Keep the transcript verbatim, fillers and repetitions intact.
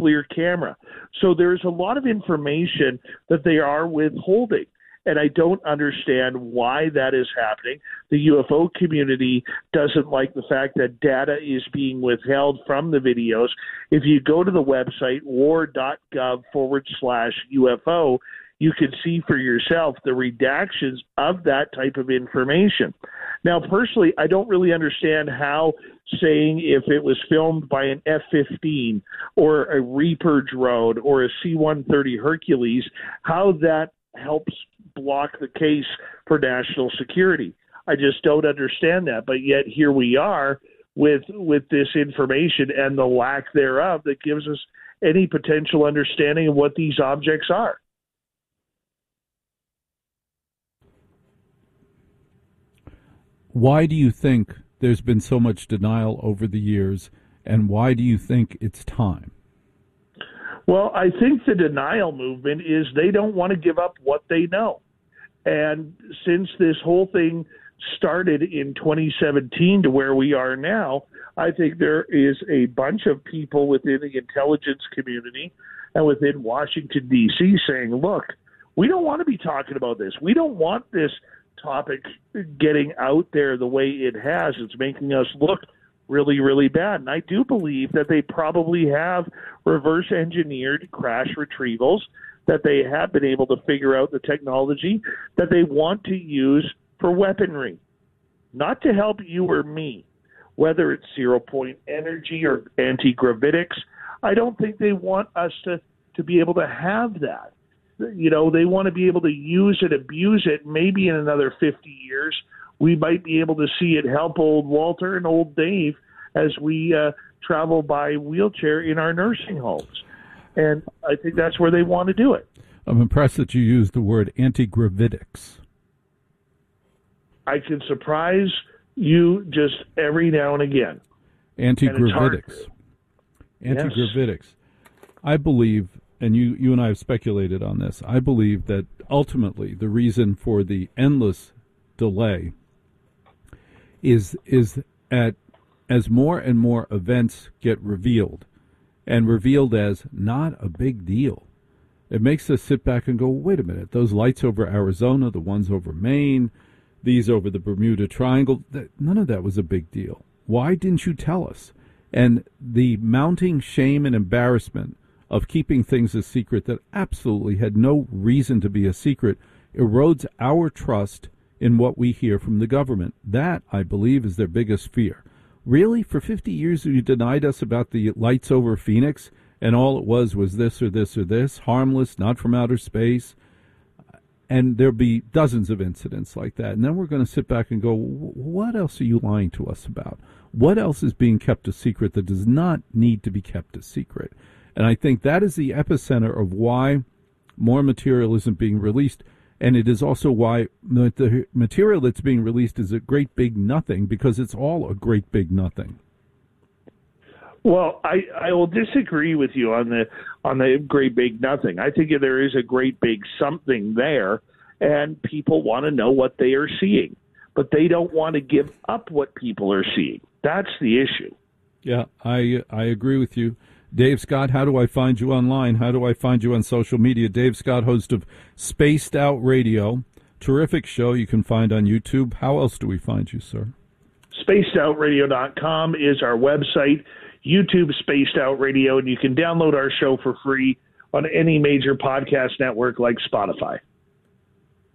clear camera. So there's a lot of information that they are withholding. And I don't understand why that is happening. The U F O community doesn't like the fact that data is being withheld from the videos. If you go to the website, war.gov forward slash UFO, you can see for yourself the redactions of that type of information. Now, personally, I don't really understand how saying if it was filmed by an F fifteen or a Reaper drone or a C one thirty Hercules, how that helps block the case for national security. I just don't understand that. But yet here we are with with this information and the lack thereof that gives us any potential understanding of what these objects are. Why do you think there's been so much denial over the years, and why do you think it's time? Well, I think the denial movement is they don't want to give up what they know. And since this whole thing started in twenty seventeen to where we are now, I think there is a bunch of people within the intelligence community and within Washington, D C saying, look, we don't want to be talking about this. We don't want this topic getting out there the way it has. It's making us look really, really bad. And I do believe that they probably have reverse engineered crash retrievals, that they have been able to figure out the technology that they want to use for weaponry, not to help you or me, whether it's zero-point energy or anti-gravitics. I don't think they want us to, to be able to have that. You know, they want to be able to use it, abuse it. Maybe in another fifty years, we might be able to see it help old Walter and old Dave as we uh, travel by wheelchair in our nursing homes. And I think that's where they want to do it. I'm impressed that you used the word anti-gravitics. I can surprise you just every now and again. Anti-gravitics. Anti-gravitics. Yes. I believe, and you, you and I have speculated on this, I believe that ultimately the reason for the endless delay is is at as more and more events get revealed, and revealed as not a big deal, it makes us sit back and go, wait a minute, those lights over Arizona, the ones over Maine, these over the Bermuda Triangle, that, none of that was a big deal. Why didn't you tell us? And the mounting shame and embarrassment of keeping things a secret that absolutely had no reason to be a secret erodes our trust in what we hear from the government. That, I believe, is their biggest fear. Really? For fifty years you denied us about the lights over Phoenix, and all it was was this or this or this, harmless, not from outer space, and there'll be dozens of incidents like that. And then we're going to sit back and go, what else are you lying to us about? What else is being kept a secret that does not need to be kept a secret? And I think that is the epicenter of why more material isn't being released. And it is also why the material that's being released is a great big nothing, because it's all a great big nothing. Well, I, I will disagree with you on the on the great big nothing. I think there is a great big something there, and people want to know what they are seeing, but they don't want to give up what people are seeing. That's the issue. Yeah, I I agree with you. Dave Scott, how do I find you online? How do I find you on social media? Dave Scott, host of Spaced Out Radio. Terrific show you can find on YouTube. How else do we find you, sir? spaced out radio dot com is our website. YouTube Spaced Out Radio, and you can download our show for free on any major podcast network like Spotify.